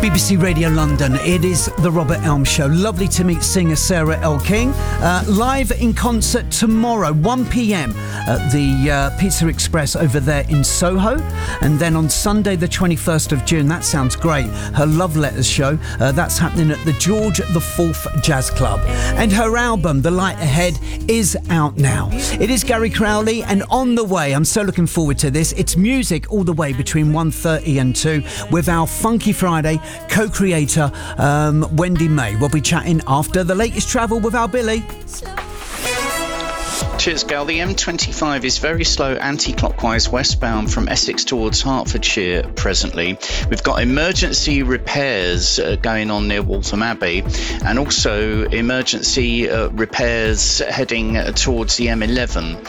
BBC Radio London. It is the Robert Elm Show. Lovely to meet singer Sarah L. King. Live in concert tomorrow, 1 p.m. at the Pizza Express over there in Soho. And then on Sunday, the 21st of June, that sounds great, her Love Letters show. That's happening at the George IV Jazz Club. And her album, The Light Ahead, is out now. It is Gary Crowley, and on the way, I'm so looking forward to this. It's music all the way between 1:30 and 2 with our Funky Friday co-creator, Wendy May. We'll be chatting after the latest travel with our Billy. Cheers, Gal. The M25 is very slow anti-clockwise westbound from Essex towards Hertfordshire presently. We've got emergency repairs going on near Waltham Abbey, and also emergency repairs heading towards the M11.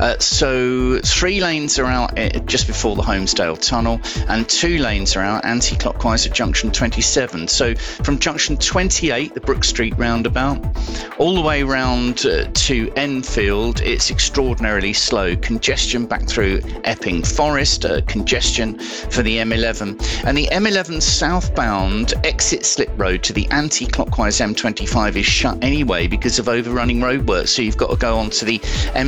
So 3 lanes are out just before the Holmesdale Tunnel, and 2 lanes are out anti-clockwise at junction 27. So from junction 28, the Brook Street roundabout, all the way round to Enfield, it's extraordinarily slow. Congestion back through Epping Forest, congestion for the M11. And the M11 southbound exit Slip Road to the anti-clockwise M25 is shut anyway because of overrunning roadworks. So you've got to go onto the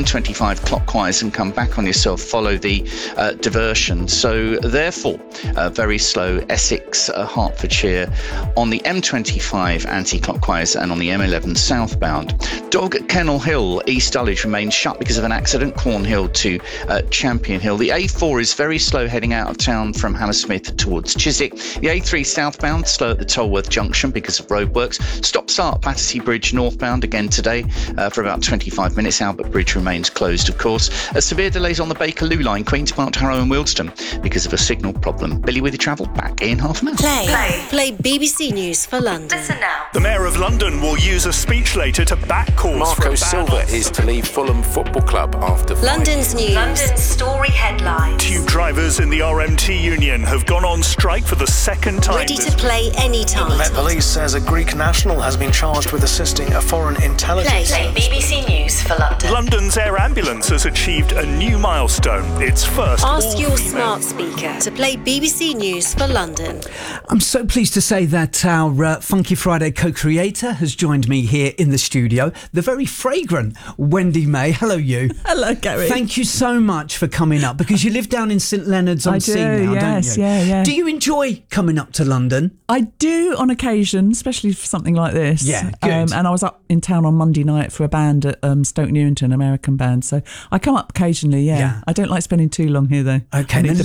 M25 clockwise and come back on yourself, follow the diversion. So therefore, very slow Essex, Hertfordshire on the M25 anti-clockwise and on the M11 southbound. Dog Kennel Hill, East Dulwich remains shut because of an accident, Cornhill to Champion Hill. The A4 is very slow heading out of town from Hammersmith towards Chiswick. The A3 southbound slow at the Tolworth Junction because of roadworks. Stop-start Battersea Bridge northbound again today for about 25 minutes. Albert Bridge remains closed, of course. Severe delays on the Bakerloo line, Queen's Park, Harrow and Wealdstone because of a signal problem. Billy with your travel, back in half an hour. Play BBC News for London. Listen now. The Mayor of London will use a speech later to back calls Marco Silva is to leave Fulham Football Club after London's news. London's story headlines. Tube drivers in the RMT union have gone on strike for the second time. Ready to play anytime. Met Police says a Greek national has been charged with assisting a foreign intelligence. Play BBC News for London. London's air ambulance has achieved a new milestone. Its first Ask your all-female. smart speaker to play BBC News for London. I'm so pleased to say that our Funky Friday co-creator has joined me here in the studio, the very fragrant Wendy May. Hello, you. Hello, Gary. Thank you so much for coming up, because you live down in St Leonard's on Sea now, don't you? Yeah. Do you enjoy coming up to London? I do on occasion, especially for something like this. Yeah, good. And I was up in town on Monday night for a band at Stoke Newington, American band. So I come up occasionally, yeah. I don't like spending too long here, though. Okay, I need then to